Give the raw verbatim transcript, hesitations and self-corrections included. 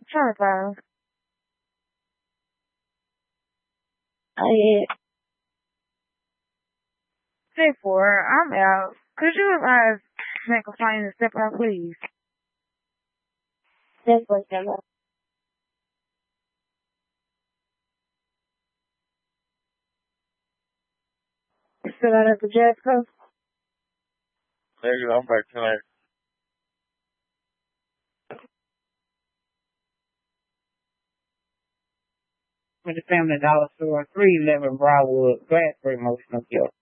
twenty-five. I say four. I'm out. Could you advise make a plan and step out, please? That's what I'm out. You still out at the Jazz Coast? Nigga, I'm back tonight. With the Family Dollar Store, three eleven Broadwood, Glassbury, Motion of York.